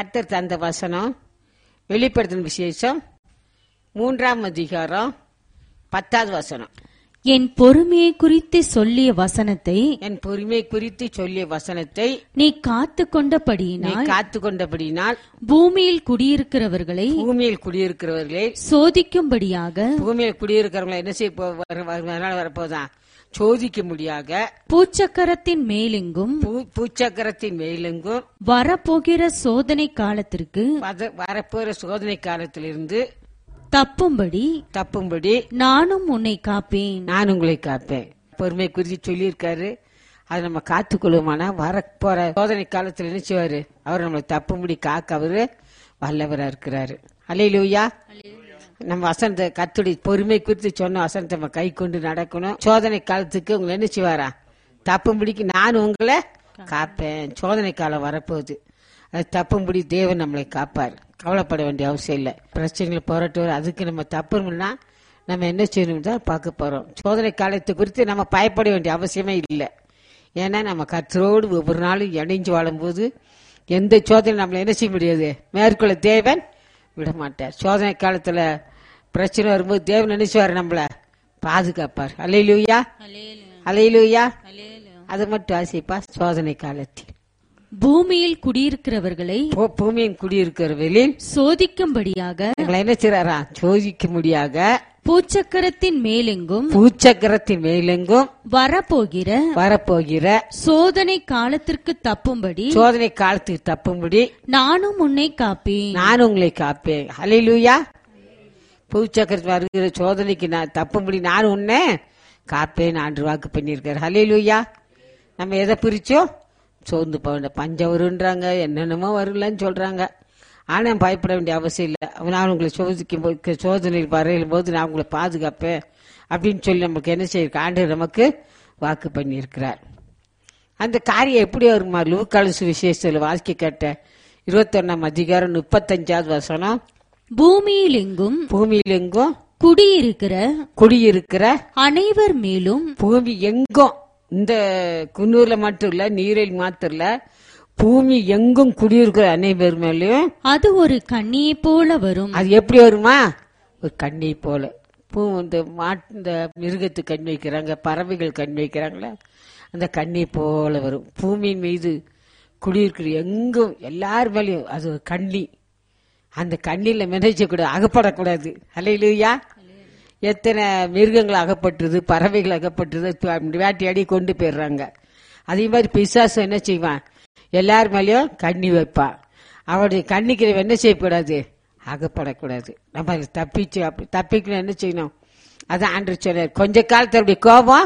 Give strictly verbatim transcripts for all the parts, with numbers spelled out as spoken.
கர்த்தர் தந்த வசனம் வெளிப்படுத்தின விசேஷம் மூன்றாம் அதிகாரம் பத்தாவது வசனம். என் பொறுமையை குறித்து சொல்லிய வசனத்தை என் பொறுமை குறித்து சொல்லிய வசனத்தை நீ காத்து நீ கொண்டபடியினால் காத்து கொண்டபடியினால் பூமியில் குடியிருக்கிறவர்களை பூமியில் குடியிருக்கிறவர்களே சோதிக்கும்படியாக பூமியில் குடியிருக்கிறவங்களை என்ன செய்ய போ- வர- வர- வரப்போதான் சோதிக்க முடியாக பூச்சக்கரத்தின் மேலெங்கும் பூ- பூச்சக்கரத்தின் மேலெங்கும் வரப்போகிற சோதனை காலத்திற்கு வத- வரப்போற சோதனை காலத்திலிருந்து தப்பும்படி தப்பும்படி நானும் உன்னை காப்பேன். நான் உங்களை காப்பேன். பொறுமை குறித்து சொல்லியிருக்காரு. அதை நம்ம காத்துக்கொள்வோமானா வரப்போற சோதனை காலத்துல என்ன செய்வாரு? அவர் நம்மளை தப்பும்படி காக்க அவரு வல்லவரா இருக்கிறாரு. அல்லேலூயா. நம்ம வசனத்தை கத்துடி பொறுமை குறித்து சொன்ன வசனத்தை நம்ம கை கொண்டு நடக்கணும். சோதனை காலத்துக்கு உங்களை என்ன செய்வாரா? தப்பும்படிக்கு நான் உங்களை காப்பேன். சோதனை காலம் வரப்போகுது. அது தப்பும்படி தேவன் நம்மளை காப்பார். கவலைப்பட வேண்டிய அவசியம் இல்லை. பிரச்சனைகளை போராட்டுவார். அதுக்கு நம்ம தப்புனா நம்ம என்ன செய்யணும் தான் பார்க்க போறோம். சோதனை காலத்தை குறித்து நம்ம பயப்பட வேண்டிய அவசியமே இல்லை. ஏன்னா நம்ம கர்த்தரோடு ஒவ்வொரு நாளும் இணைஞ்சு வாழும்போது எந்த சோதனை நம்மளை என்ன செய்ய முடியாது? மேற்கொள்ள தேவன் விட மாட்டார். சோதனை காலத்துல பிரச்சனை வரும்போது தேவன் நினைச்சுவாரு நம்மள பாதுகாப்பார். அல்லேலூயா, அல்லேலூயா. அது மட்டும் ஆசைப்பா. சோதனை காலத்தில் பூமியில் குடியிருக்கிறவர்களை பூ- பூமியின் குடியிருக்கிறவர்களில் சோதிக்கும்படியாக எங்களை என்ன செய்றாரா? சோதிக்க முடியாக பூச்சக்கரத்தின் மேலெங்கும் பூச்சக்கரத்தின் மேலெங்கும் வரப்போகிற வரப்போகிற சோதனை காலத்திற்கு தப்பும்படி சோதனை காலத்துக்கு தப்பும்படி நானும் உன்னை காப்பேன். நான் உங்களை காப்பேன். அல்லேலூயா. பூச்சக்கரத்தில் வருகிற சோதனைக்கு நான் தப்பும்படி நான் உன்னை காப்பேன் ஆண்டு வாக்கு பண்ணியிருக்காரு. அல்லேலூயா. நம்ம எதை பிரிச்சோம்? சோர்ந்து போக பஞ்சம் வருன்றாங்க, என்னென்னமோ வரலன்னு சொல்றாங்க. ஆனா பயப்பட வேண்டிய அவசியம் இல்லை. நான் உங்களை சோதிக்கும் போது சோதனையில் வரையும் போது நான் உங்களை பாதுகாப்பேன் அப்படின்னு சொல்லி நமக்கு என்ன செய்யிருக்க ஆண்டவர் நமக்கு வாக்கு பண்ணியிருக்கிறார். அந்த காரியம் எப்படி வருமா? லூக்காலு சுவிசேஷத்தில் வாசிக்க கேட்ட இருபத்தொன்னாம் அதிகாரம் முப்பத்தஞ்சாவது வசனம். பூமியில் எங்கும் பூமியில் எங்கும் குடியிருக்கிற குடியிருக்கிற அனைவர் மேலும் பூமி எங்கும், இந்த குன்னூர்ல மட்டும் இல்ல, நீரில் மாத்திரம் இல்ல, பூமி எங்கும் குடியிருக்கிற அனைவர் மேலயும் அது ஒரு கண்ணியை போல வரும். அது எப்படி வருமா? ஒரு கண்ணி போல. பூ இந்த மாட்டு இந்த மிருகத்து கண் வைக்கிறாங்க, பறவைகள் கண் வைக்கிறாங்களே, அந்த கண்ணி போல வரும். பூமியின் மீது குடியிருக்கிற எங்கும் எல்லார் மேலயும் அது ஒரு கண்ணி. அந்த கண்ணில மிதச்ச கூட அகப்படக்கூடாது. அல்லேலூயா. எத்தனை மிருகங்கள் அகப்பட்டுருது, பறவைகள் அகப்பட்டுருது, வேட்டையாடி கொண்டு போயிடுறாங்க. அதே மாதிரி பிசாசு என்ன செய்வான்? எல்லார் மேலயும் கண்ணி வைப்பான். அவருடைய கண்ணிக்கு என்ன செய்யக்கூடாது? அகப்படக்கூடாது. நம்ம அதில் தப்பிச்சு அப்படி தப்பிக்கணும். என்ன செய்யணும்? அதான் ஆண்டவர் சொன்னார், கொஞ்ச காலத்தருடைய கோபம்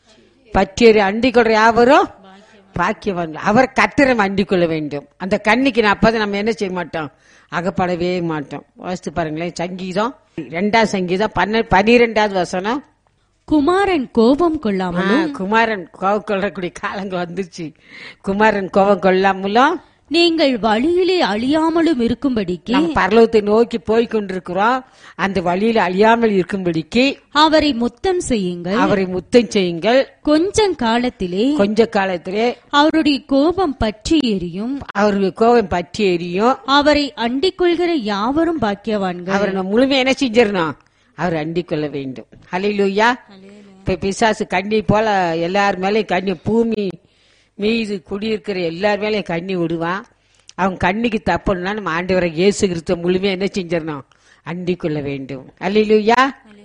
பற்றியறி அண்டிக் கொள்ற யாவரும் பாக்கியவான். அவர் கத்திரம் அண்டிக் கொள்ள வேண்டும். அந்த கண்ணிக்கு நான் அப்பதான் நம்ம என்ன செய்ய மாட்டோம்? அகப்படவே மாட்டோம். வாசித்து பாருங்களேன். சங்கீதம் இரண்டாம் சங்கீதம் பன்ன பனிரெண்டாவது வசனம். குமாரன் கோபம் கொள்ளாமலும் ஆ, குமாரன் கோபம் கொள்ளக்கூடிய காலங்கள் வந்துருச்சு. குமாரன் கோபம் கொள்ளாமலும் நீங்கள் வழியிலே அழியாமலும் இருக்கும்படிக்கு நம்ம பரலோகத்தை நோக்கி போய் கொண்டிருக்கிறோம். அந்த வழியில அழியாமல் இருக்கும்படிக்கு அவரை முத்தம் செய்யுங்கள். அவரை முத்தம் செய்யுங்கள். கொஞ்சம் காலத்திலே கொஞ்ச காலத்திலே அவருடைய கோபம் பற்றி எரியும். அவருக்கு கோபம் பற்றி எரியும். அவரை அண்டிக் கொள்கிற யாவரும் பாக்கியவான்கள். அவரை நம்ம முழுமையா என்ன செஞ்சிடணும்? அவர் அண்டிக் கொள்ள வேண்டும். அல்லேலூயா. இப்ப பிசாசு கண்ணி போல எல்லார் மேலயும் கண்ணி, பூமி மீது குடியிருக்கிற எல்லார் மேலயும் கண்ணி விடுவான். அவன் கண்ணிக்கு தப்பணும்னா நம்ம ஆண்டவரை இயேசு கிறிஸ்துவ முழுமையா என்ன செஞ்சிடணும்? அண்டிக் கொள்ள வேண்டும். அல்லேலூயா,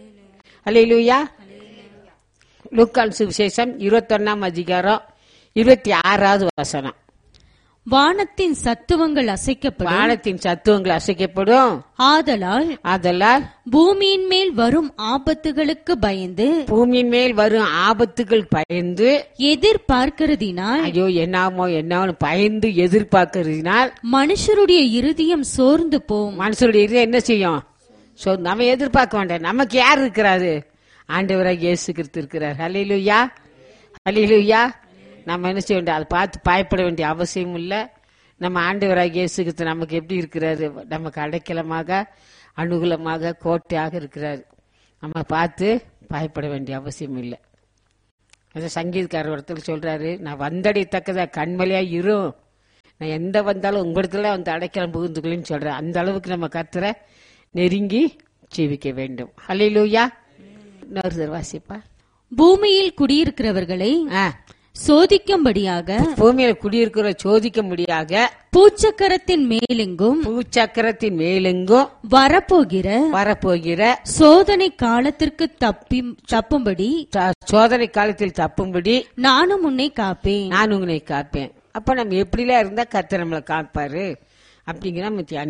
அல்லேலூயா. லூக்கான் சுவிசேஷம் இருபத்தொன்னாம் அதிகாரம் இருபத்தி ஆறாவது வசனம். வானத்தின் சத்துவங்கள் அசைக்கப்படும். வானத்தின் சத்துவங்கள் அசைக்கப்படும். ஆதலால் அதெல்லாம் பூமியின் மேல் வரும் ஆபத்துகளுக்கு பயந்து பூமியின் மேல் வரும் ஆபத்துகள் பயந்து எதிர்பார்க்கிறதினால் ஐயோ என்னாமோ என்னாமோ பயந்து எதிர்பார்க்கிறதுனால் மனுஷருடைய இருதயம் சோர்ந்து போம். மனுஷருடைய இதயம் என்ன செய்யும்? சோ நம்ம எதிர்பார்க்க வேண்டாம். நமக்கு யார் இருக்கிறாரு? ஆண்டவராக இயேசு கிறிஸ்து இருக்கிறார். அல்லேலூயா, அல்லேலூயா. நம்ம என்ன செய்ய வேண்டிய? அதை பார்த்து பயப்பட வேண்டிய அவசியம் இல்லை. நம்ம ஆண்டவராக இயேசு கிறிஸ்து நமக்கு எப்படி இருக்கிறாரு? நமக்கு அடைக்கலமாக, அனுகூலமாக, கோட்டையாக இருக்கிறார். நம்ம பார்த்து பயப்பட வேண்டிய அவசியம் இல்லை. சங்கீதக்காரர் ஒருத்தர் சொல்றாரு, நான் வந்தடையத்தக்கதா கண்மலையா இரும், நான் எந்த வந்தாலும் உங்களிடத்துல வந்து அடைக்கலம் புகுந்துக்கலன்னு சொல்றேன். அந்த அளவுக்கு நம்ம கர்த்தரை நெருங்கி ஜீவிக்க வேண்டும். ஹல்லேலூயா. இன்னொரு வாசிப்பா. பூமியில் குடியிருக்கிறவர்களை சோதிக்கும்படியாக, பூமியில குடியிருக்கிற சோதிக்க முடியாக, பூச்சக்கரத்தின் மேலெங்கும் பூச்சக்கரத்தின் மேலெங்கும் வரப்போகிற வரப்போகிற சோதனை காலத்திற்கு தப்பி தப்பும்படி சோதனை காலத்தில் தப்பும்படி நானும் உன்னை காப்பேன். நான் உன்னை காப்பேன். அப்ப நம்ம எப்படிலாம் இருந்தா கர்த்தர் நம்மளை காப்பாரு அப்படிங்கிற நம்ம